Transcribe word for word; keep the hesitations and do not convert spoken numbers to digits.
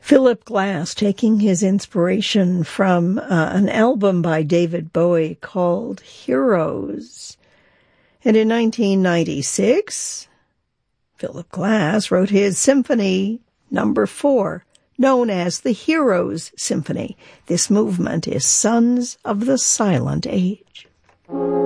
Philip Glass, taking his inspiration from uh, an album by David Bowie called Heroes. And in nineteen ninety-six, Philip Glass wrote his Symphony Number Four, known as the Heroes Symphony. This movement is Sons of the Silent Age.